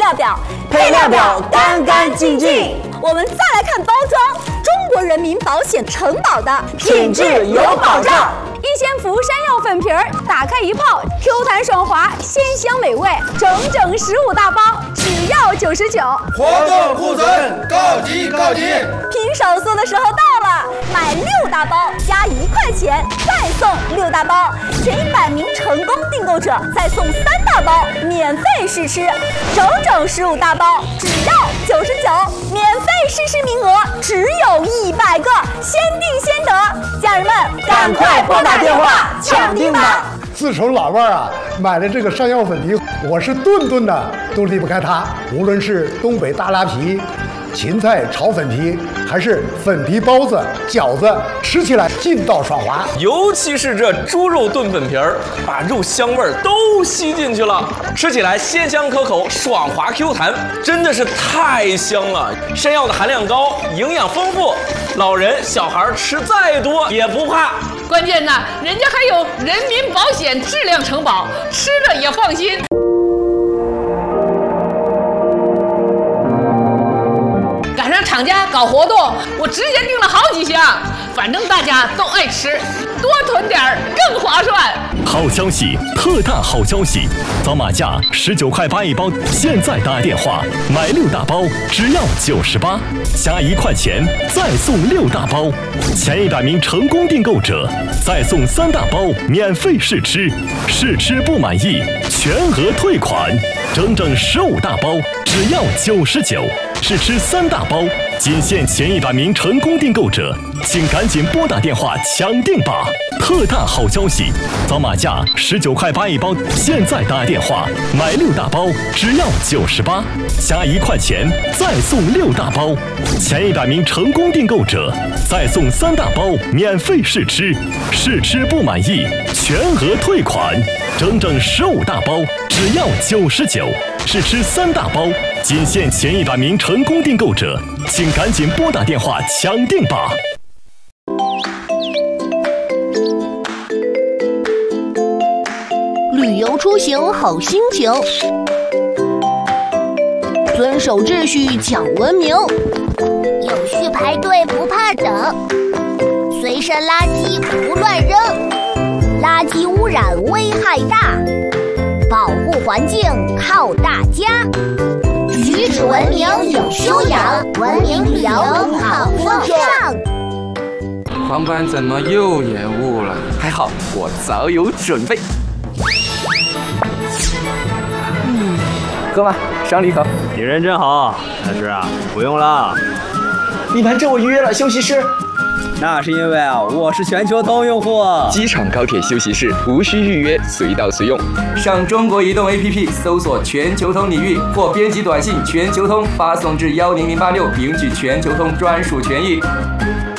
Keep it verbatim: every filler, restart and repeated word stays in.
料表， 配料表干干净净。 我们再来看包装，中国人民保险承保的品质有保障。 一仙福山药粉皮儿，打开一泡 ，Q 弹爽滑，鲜香美味，整整十五大包，只要九十九。 活动库存告急告急！ 拼手速的时候到了，买六大包加一块钱，再送六大包，前一百名成功订购者再送三大包，免费试吃，整整十五大包，只要九十九，免费试吃名额只有一百个，先订先得，家人们赶快拨打电话抢订吧！ 自从老伴儿啊买了这个山药粉皮，我是顿顿的都离不开它。无论是东北大拉皮、芹菜炒粉皮，还是粉皮包子、饺子，吃起来劲道爽滑。 尤其是这猪肉炖粉皮儿，把肉香味儿都吸进去了，吃起来鲜香可口、爽滑 Q 弹，真的是太香了。山药的含量高，营养丰富，老人小孩吃再多也不怕。 关键呢，人家还有人民保险质量承保，吃着也放心。赶上厂家搞活动，我直接订了好几箱，反正大家都爱吃，多囤点儿更划算。 好消息，特大好消息！早马价十九块八一包，现在打电话买六大包只要九十八，加一块钱再送六大包，前一百名成功订购者再送三大包免费试吃，试吃不满意全额退款，整整十五大包只要九十九，试吃三大包，仅限前一百名成功订购者，请赶紧拨打电话抢订吧！特大好消息，早马价十九块八一包，现在打电话买六大包只要九十八，加一块钱再送六大包，前一百名成功订购者再送三大包免费试吃，试吃不满意全额退款，整整十五大包只要九十九，试吃三大包，仅限前一百名成功订购者，请赶紧拨打电话抢订吧！ 旅游出行好心情，遵守秩序讲文明， 有序排队不怕等，随身垃圾不乱扔，垃圾污染危害大，保护环境靠大家，举止文明有修养，文明旅游好风尚。 航班怎么又延误了？还好我早有准备。嗯，哥们，赏你一口。 你人真好，但是啊，不用了。 你瞒着我预约了休息室。 那是因为啊，我是全球通用户。 机场高铁休息室无需预约，随到随用。上中国移动 A P P 搜索全球通领域，或编辑短信全球通发送至幺零零八六，领取全球通专属权益。